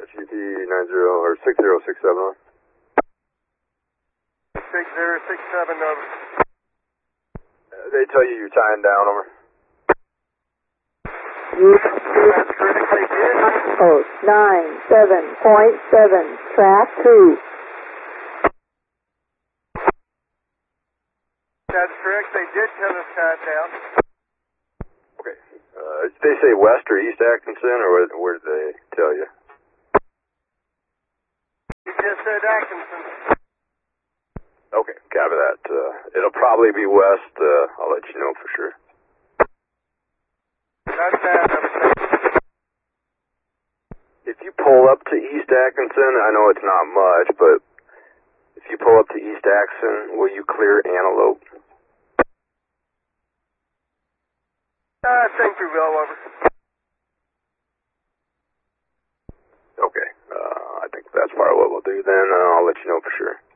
GT 90 or 6067 on. 6067 over. They tell you you're tying down, over. That's correct, they did. Oh, 97.7, track 2. That's correct, they did tell us tied down. Okay. Did they say West or East Atkinson, or where did they tell you? You just said Atkinson. Okay, copy that. It'll probably be West. I'll let you know for sure. That's bad, If you pull up to East Atkinson, I know it's not much, but if you pull up to East Atkinson, will you clear Antelope? I think we will, over. Okay, I think that's probably what we'll do then. I'll let you know for sure.